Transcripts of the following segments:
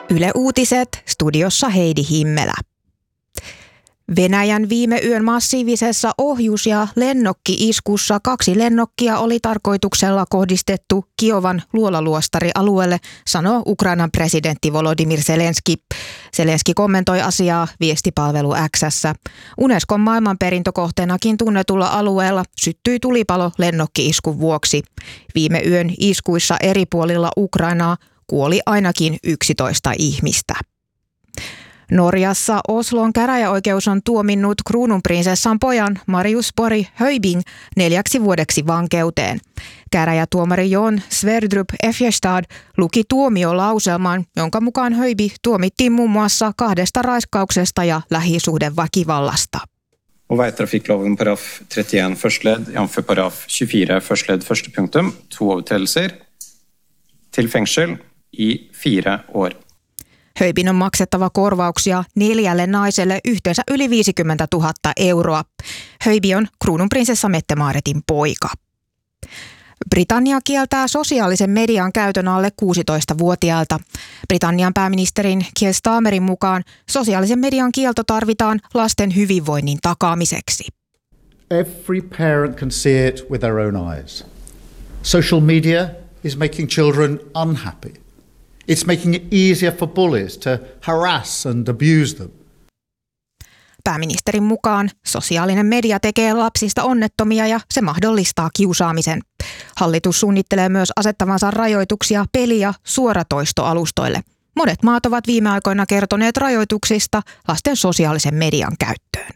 Yle Uutiset, studiossa Heidi Himmelä. Venäjän viime yön massiivisessa ohjus- ja lennokki-iskussa 2 lennokkia oli tarkoituksella kohdistettu Kiovan luolaluostarialueelle, sanoo Ukrainan presidentti Volodymyr Zelenskyi. Zelenskyi kommentoi asiaa viestipalvelu X:ssä. Unescon maailmanperintökohteenakin tunnetulla alueella syttyi tulipalo lennokki-iskun vuoksi. Viime yön iskuissa eri puolilla Ukrainaa kuoli ainakin 11 ihmistä. Norjassa Oslon käräjäoikeus on tuominnut kruununprinsessan pojan Marius Borg Højbing 4 vuodeksi vankeuteen. Käräjätuomari Jon Sverdrup Efjestad luki tuomiolauselman, jonka mukaan Højbing tuomittiin muun muassa 2 raiskauksesta ja lähisuhdeväkivallasta. Og veitrafikkloven paragraf 31 første ledd, jf. paragraf 24 første ledd første punktum, 2 overtredelser til fengsel i 4 år. Højbing on maksettava korvauksia 4 naiselle yhteensä yli 50 000 euroa. Højbing on kruununprinsessa Mette-Maaretin poika. Britannia kieltää sosiaalisen median käytön alle 16-vuotiailta. Britannian pääministerin Keir Starmerin mukaan sosiaalisen median kielto tarvitaan lasten hyvinvoinnin takaamiseksi. Every parent can see it with their own eyes. Social media is making children unhappy. It's making it easier for bullies to harass and abuse them. Pääministerin mukaan sosiaalinen media tekee lapsista onnettomia ja se mahdollistaa kiusaamisen. Hallitus suunnittelee myös asettavansa rajoituksia peli- ja suoratoistoalustoille. Monet maat ovat viime aikoina kertoneet rajoituksista lasten sosiaalisen median käyttöön.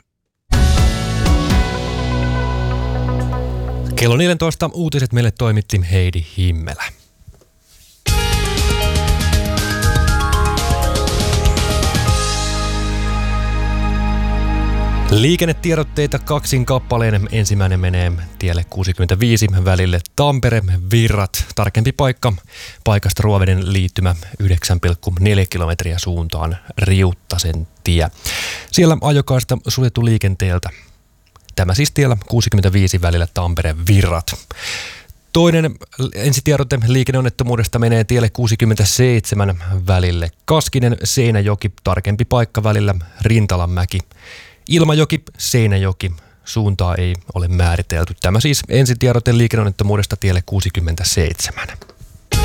Kello 14 uutiset meille toimitti Heidi Himmelä. Liikennetiedotteita 2 kappaleen. Ensimmäinen menee tielle 65 välille Tampere-Virrat. Tarkempi paikka paikasta Ruoveden liittymä 9,4 kilometriä suuntaan Riuttasen tie. Siellä ajokaista suljettu liikenteeltä. Tämä siis tiellä 65 välillä Tampere-Virrat. Toinen ensitiedote liikenneonnettomuudesta menee tielle 67 välille Kaskinen-Seinäjoki. Tarkempi paikka välillä Rintalanmäki. Ilmajoki, Seinäjoki, suuntaa ei ole määritelty. Tämä siis ensitiedote liikenneonnettomuudesta tielle 67.